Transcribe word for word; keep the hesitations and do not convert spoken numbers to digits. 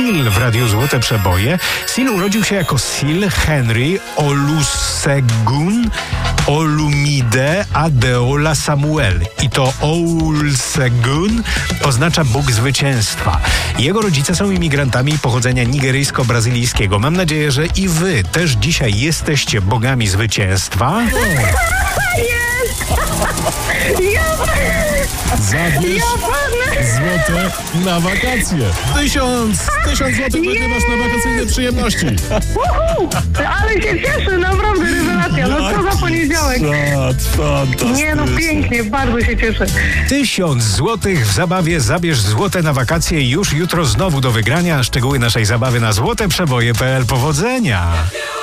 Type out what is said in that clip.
Seal w Radiu Złote Przeboje. Seal urodził się jako Seal Henry Olusegun Olumide Adeola Samuel. I to Olusegun oznacza Bóg zwycięstwa. Jego rodzice są imigrantami pochodzenia nigeryjsko-brazylijskiego. Mam nadzieję, że i wy też dzisiaj jesteście bogami zwycięstwa. Zabierz złote na wakacje. Tysiąc, tysiąc złotych wygrywasz na wakacyjne przyjemności. Uhu, ale się cieszę, naprawdę rewelacja. No co za poniedziałek. Fantastycznie. Nie no, pięknie, bardzo się cieszę. Tysiąc złotych w zabawie Zabierz złote na wakacje już jutro znowu do wygrania. Szczegóły naszej zabawy na złoteprzeboje kropka p l. Powodzenia!